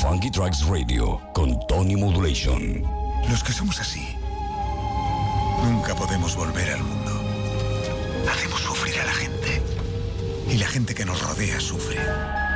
Funky Tracks Radio con Tony Modulation. Los que somos así, nunca podemos volver al mundo. Hacemos sufrir a la gente. Y la gente que nos rodea sufre.